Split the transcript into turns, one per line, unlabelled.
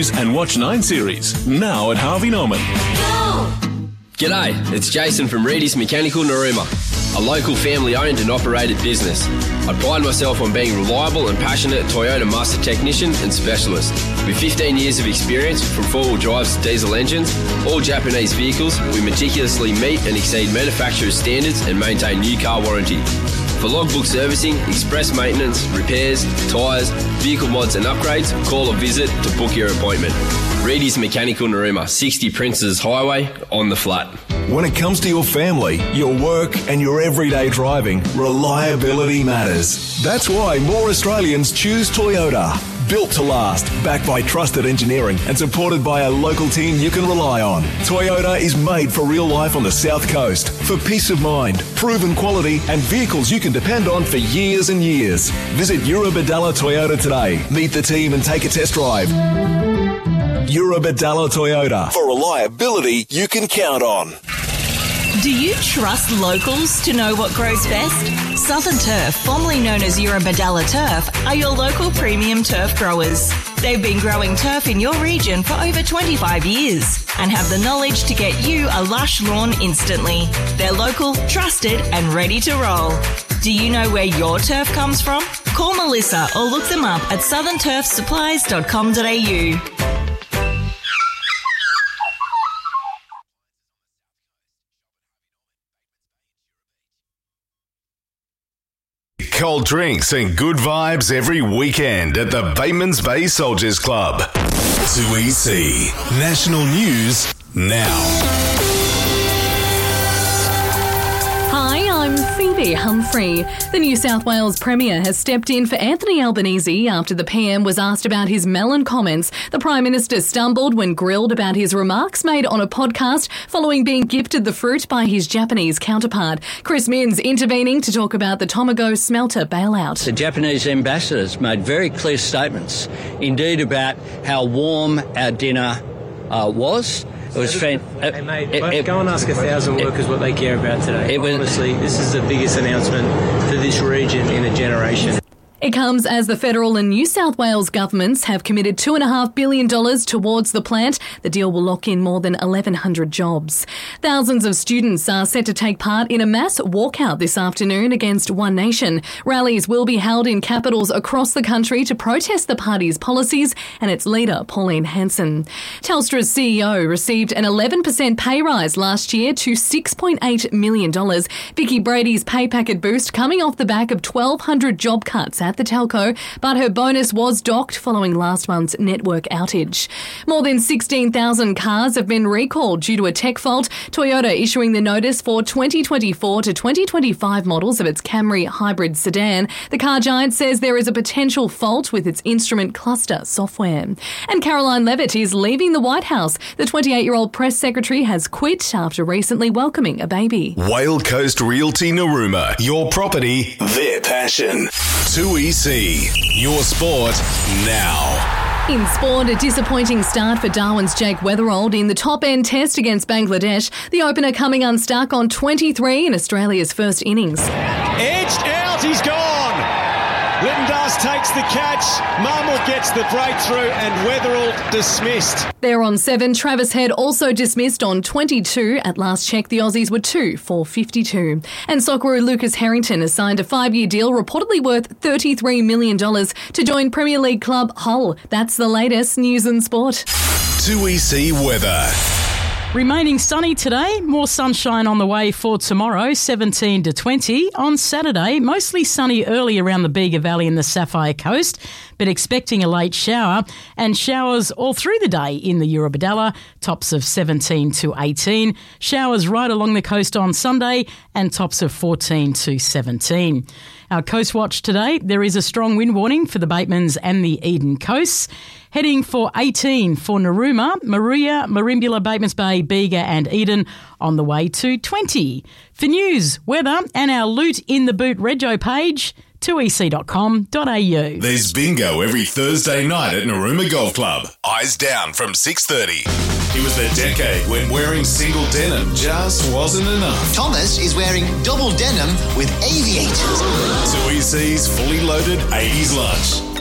News and Watch 9 series, now at Harvey Norman.
G'day, it's Jason from Reedy's Mechanical Narooma, a local family-owned and operated business. I pride myself on being reliable and passionate Toyota master technician and specialist. With 15 years of experience from four-wheel drives to diesel engines, all Japanese vehicles, we meticulously meet and exceed manufacturer's standards and maintain new car warranty. For logbook servicing, express maintenance, repairs, tyres, vehicle mods and upgrades, call or visit to book your appointment. Reedy's Mechanical Narooma, 60 Princes Highway, on the flat.
When it comes to your family, your work and your everyday driving, reliability matters. That's why more Australians choose Toyota. Built to last, backed by trusted engineering and supported by a local team you can rely on. Toyota is made for real life on the South Coast. For peace of mind, proven quality and vehicles you can depend on for years and years. Visit Eurobadalla Toyota today. Meet the team and take a test drive. Eurobadalla Toyota. For reliability you can count on.
Do you trust locals to know what grows best? Southern Turf, formerly known as Eurobadalla Turf, are your local premium turf growers. They've been growing turf in your region for over 25 years and have the knowledge to get you a lush lawn instantly. They're local, trusted and ready to roll. Do you know where your turf comes from? Call Melissa or look them up at southernturfsupplies.com.au.
Cold drinks and good vibes every weekend at the Bateman's Bay Soldiers Club. 2EC National News now.
Hi, I'm Phoebe Humphrey. The New South Wales Premier has stepped in for Anthony Albanese after the PM was asked about his melon comments. The Prime Minister stumbled when grilled about his remarks made on a podcast following being gifted the fruit by his Japanese counterpart. Chris Minns intervening to talk about the Tomago smelter bailout.
The Japanese ambassadors made very clear statements, indeed, about how warm our dinner was. It was fantastic.
Hey, go and ask 1,000 workers what they care about today. Honestly, this is the biggest announcement for this region in a generation.
It comes as the federal and New South Wales governments have committed $2.5 billion towards the plant. The deal will lock in more than 1,100 jobs. Thousands of students are set to take part in a mass walkout this afternoon against One Nation. Rallies will be held in capitals across the country to protest the party's policies and its leader, Pauline Hanson. Telstra's CEO received an 11% pay rise last year to $6.8 million. Vicky Brady's pay packet boost coming off the back of 1,200 job cuts at the telco, but her bonus was docked following last month's network outage. More than 16,000 cars have been recalled due to a tech fault. Toyota issuing the notice for 2024 to 2025 models of its Camry hybrid sedan. The car giant says there is a potential fault with its instrument cluster software. And Caroline Levitt is leaving the White House. The 28-year-old press secretary has quit after recently welcoming a baby.
Whale Coast Realty Narooma, your property, their passion. 2EC, your sport now.
In sport, a disappointing start for Darwin's Jake Weatherald in the top-end test against Bangladesh. The opener coming unstuck on 23 in Australia's first innings.
Edged out, he's gone. Littendas takes the catch, Marmot gets the breakthrough and Weatherald dismissed.
There on 7, Travis Head also dismissed on 22. At last check, the Aussies were 2 for 52. And Socceroo Lucas Harrington has signed a 5-year deal reportedly worth $33 million to join Premier League club Hull. That's the latest news and sport.
2EC weather.
Remaining sunny today, more sunshine on the way for tomorrow, 17 to 20. On Saturday, mostly sunny early around the Bega Valley and the Sapphire Coast, but expecting a late shower and showers all through the day in the Eurobadalla, tops of 17 to 18. Showers right along the coast on Sunday and tops of 14 to 17. Our Coast Watch today, there is a strong wind warning for the Batemans and the Eden coasts. Heading for 18 for Narooma, Maria, Merimbula, Batemans Bay, Bega and Eden on the way to 20. For news, weather and our Loot in the Boot Rego page, 2ec.com.au.
There's bingo every Thursday night at Narooma Golf Club. Eyes down from 6:30. It was the decade when wearing single denim just wasn't enough.
Thomas is wearing double denim with aviators.
2EC's fully loaded 80s lunch.